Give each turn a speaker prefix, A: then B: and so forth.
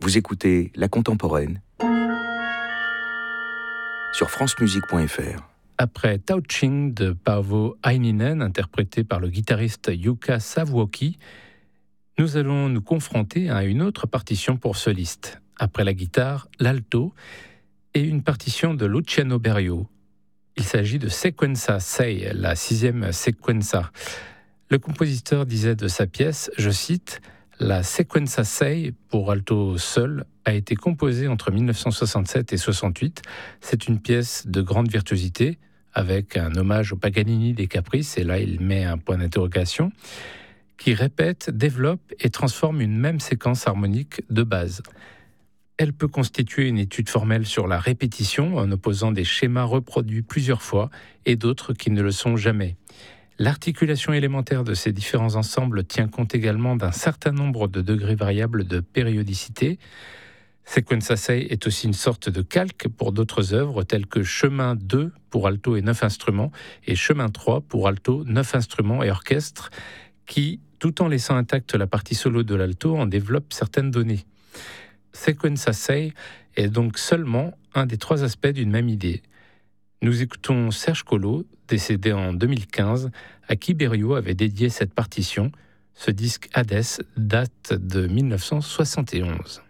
A: Vous écoutez La Contemporaine sur francemusique.fr.
B: Après Touching de Paavo Aininen, interprété par le guitariste Jukka Savoki, nous allons nous confronter à une autre partition pour soliste. Après la guitare, l'alto et une partition de Luciano Berio. Il s'agit de Sequenza 6, la 6e sequenza. Le compositeur disait de sa pièce, je cite, « La Sequenza 6 pour alto seul a été composée entre 1967 et 68. C'est une pièce de grande virtuosité, avec un hommage au Paganini des Caprices, et là il met un point d'interrogation, qui répète, développe et transforme une même séquence harmonique de base. Elle peut constituer une étude formelle sur la répétition en opposant des schémas reproduits plusieurs fois et d'autres qui ne le sont jamais. L'articulation élémentaire de ces différents ensembles tient compte également d'un certain nombre de degrés variables de périodicité. Sequenza 6 est aussi une sorte de calque pour d'autres œuvres telles que Chemin 2 pour alto et 9 instruments et Chemin 3 pour alto, 9 instruments et orchestre qui, tout en laissant intacte la partie solo de l'alto, en développe certaines données. Sequenza 6 est donc seulement un des 3 aspects d'une même idée. Nous écoutons Serge Collot, décédé en 2015, à qui Berio avait dédié cette partition. Ce disque Hadès date de 1971.